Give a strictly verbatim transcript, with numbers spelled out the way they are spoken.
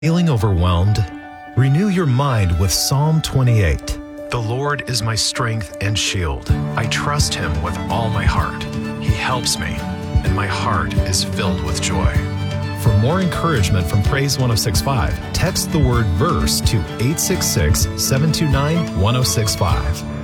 Feeling overwhelmed? Renew your mind with Psalm twenty-eight. The Lord is my strength and shield. I trust him with all my heart. He helps me, and my heart is filled with joy. For more encouragement from Praise one oh six point five, text the word VERSE to eight six six, seven two nine, one oh six five.